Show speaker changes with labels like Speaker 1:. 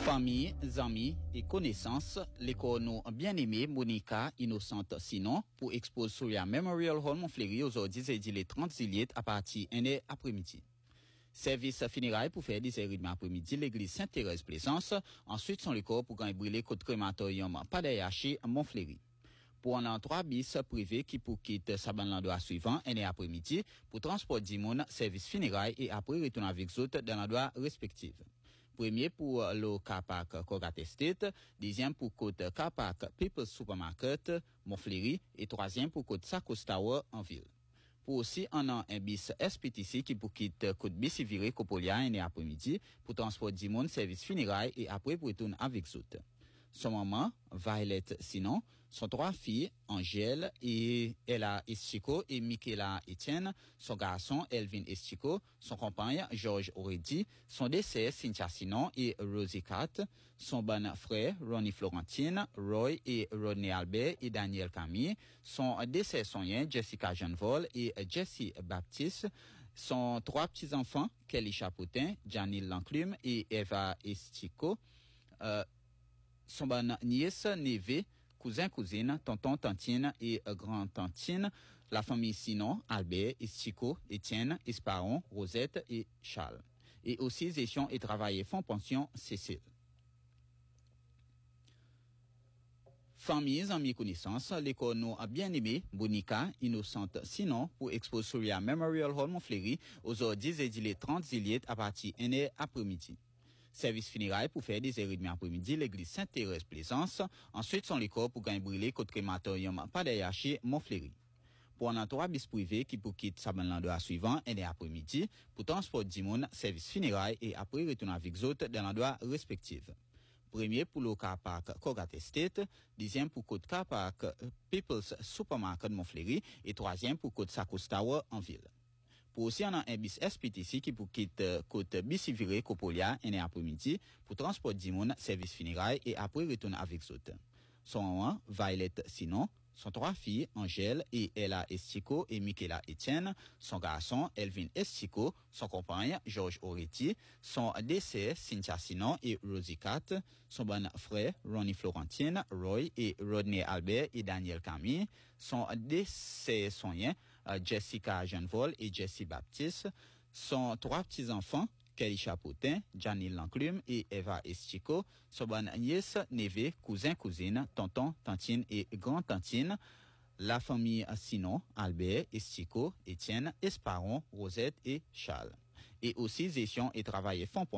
Speaker 1: Famille, amis et connaissances, l'école nous bien-aimée Monica Innocente Sinon pour exposer sur la Memorial Hall Montfleury aujourd'hui jeudi le 30 juillet à partir de après-midi. Service funérailles pour faire des cérémonies après-midi l'église Sainte-Thérèse Plaisance. Ensuite, son l'école pour gagner brûler côte crématorium Padayachi Montfleury. Pour en 3 bis privés qui pour quitter Saban l'endroit suivant et après-midi pour transport du monde, service funérailles et après retourner avec autres dans l'endroit respectif. Premier pour le car park Kogat Estate, deuxième pour côte car park People's Supermarket, Montfleury et troisième pour côte Sakos Tower en ville. Pour aussi un bis SPTC qui pour quitter côte Bissiviré Copolia et après-midi pour transport du monde, service funérailles et après pour retourner avec autres. Son maman, Violet Sinon, son 3 filles, Angèle et Ella Estico et Michaela Etienne, son garçon, Elvin Estico, son compagnon, Georges Oredi, son décès, Cynthia Sinon et Rosie Cat, son bon frère, Ronnie Florentine, Roy et Rodney Albert et Daniel Camille, son décès soignant, Jessica Jeanvol et Jessie Baptiste, son 3 petits-enfants, Kelly Chapotin, Janil Lanclume et Eva Estico, son bonne nièce, neveu, cousin, cousine, tonton, tantine et grand-tantine, la famille Sinon, Albert, Estico, Étienne, Esparon, Rosette et Charles. Et aussi gestion et travail fonds pension Cécile. Familles, amis, connaissances, l'école nous a bien aimé, Monica Innocente Sinon, pour exposer sur la Memorial Hall Montfleury, aujourd'hui, jeudi le 30 juillet à partir de après-midi. Service funérailles pour faire des cérémonies après-midi, l'église Sainte-Thérèse Plaisance. Ensuite, son l'école pour gagner brûler côte crématorium Padayachi Montfleury. Pour un 3 bis privé qui pour quitter Saban l'endroit suivant et après-midi, pour transport du monde, service funérailles et après retourner avec autres dans l'endroit respectif. Premier pour le car park Kogat Estate, deuxième pour côte car park People's Supermarket Montfleury et troisième pour côte Sakos Tower en ville. Pour aussi un bis SPTC qui pour quitter côte Bissiviré Copolia et après-midi pour transport du monde, service funérailles et après retourner avec autres. Son maman, Violet Sinon, son 3 filles, Angèle et Ella Estico et Michaela Etienne, son garçon, Elvin Estico, son compagnon, Georges Oreti, son décès, Cynthia Sinon et Rosie Cat, son bon frère, Ronnie Florentine, Roy et Rodney Albert et Daniel Camille, son décès soignant, Jessica Jeanvol et Jessie Baptiste, son 3 petits-enfants, Kelly Chapotin, Janil Lanclume et Eva Estico, son bonne nièce, neveu, cousin, cousine, tonton, tantine et grand-tantine, la famille Sinon, Albert, Estico, Étienne, Esparon, Rosette et Charles. Et aussi gestion et travail fonds